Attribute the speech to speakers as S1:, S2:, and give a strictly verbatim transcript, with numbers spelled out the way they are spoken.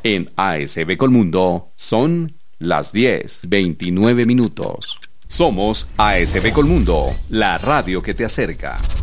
S1: En A S B Colmundo son las diez, veintinueve minutos. Somos A S B Colmundo, la radio que te acerca.